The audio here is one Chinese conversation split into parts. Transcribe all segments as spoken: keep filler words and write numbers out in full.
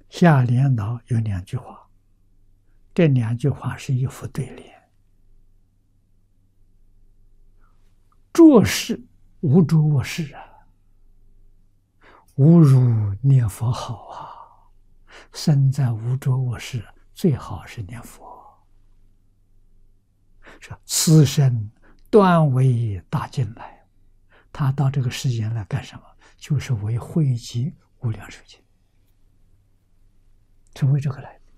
下联脑有两句话，这两句话是一副对联。做事无着卧事啊，无如念佛好啊。身在无着卧事，最好是念佛。说此生断为大经来，他到这个世间来干什么？就是为汇集无量寿经，是为这个来的。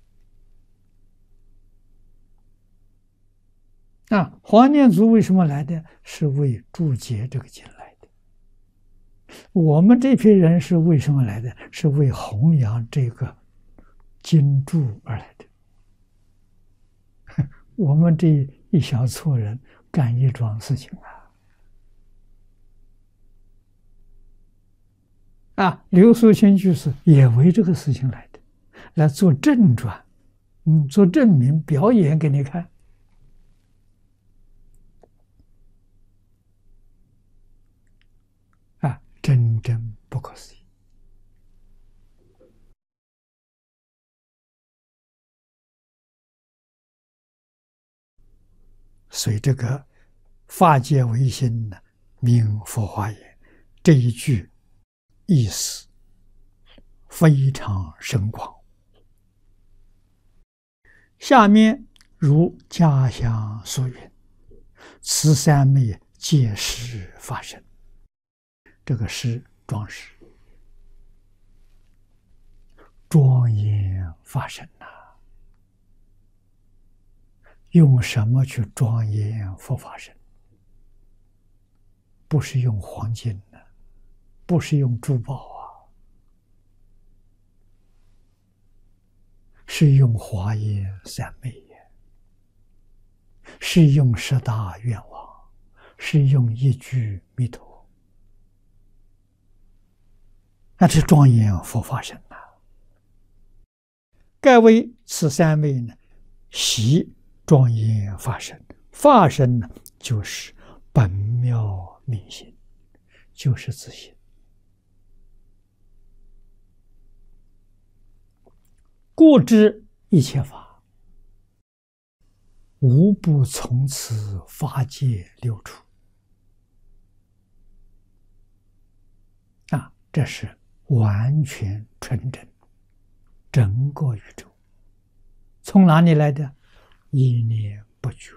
那黄念祖为什么来的？是为注解这个经来的。我们这批人是为什么来的？是为弘扬这个经注而来的。我们这一小撮人干一桩事情啊！啊，刘素卿居士也为这个事情来的，来做正传，嗯，做证明，表演给你看。啊，真正不可思议。所以这个法界唯心呢，名佛华严这一句意思非常深广。下面如家乡所云，此三昧皆是法身。这个是庄实，庄严法身呐、啊！用什么去庄严佛法身？不是用黄金呢、啊，不是用珠宝啊，是用华严三昧耶，是用十大愿望，是用一句弥陀。那是庄严佛法身呐、啊。盖为此三昧呢，习庄严法身。法身呢，就是本妙明心，就是自性。故知一切法，无不从此法界流出。啊，这是完全纯真，整个宇宙从哪里来的？一念不绝，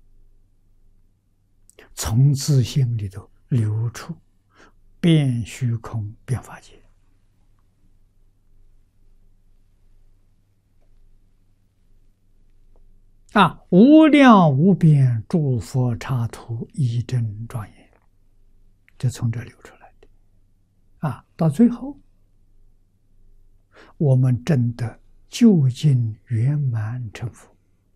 从自性里头流出，遍虚空遍法界。啊，无量无边诸佛刹土一真庄严，就从这流出来的。啊，到最后，我们证得究竟圆满成佛，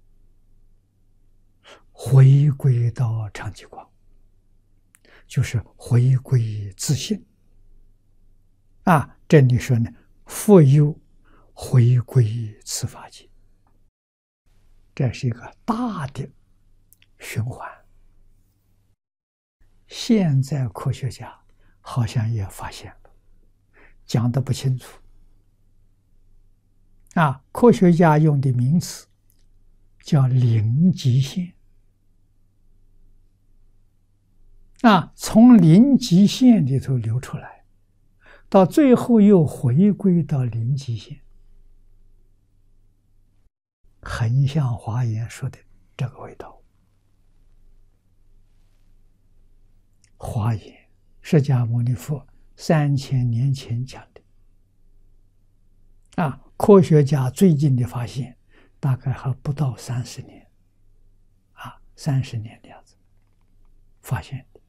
回归到常寂光，就是回归自性。啊，这里说呢，复又回归此法界，这是一个大的循环。现在科学家好像也发现了，讲得不清楚。啊，科学家用的名词叫零极限。啊，从零极限里头流出来，到最后又回归到零极限，很像华严说的这个味道。华严，释迦牟尼佛三千年前讲的。啊，科学家最近的发现，大概还不到三十年，啊，三十年的样子发现的，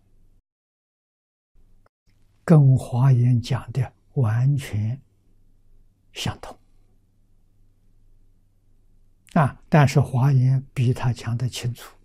跟华严讲的完全相同。啊，但是华严比他讲得清楚。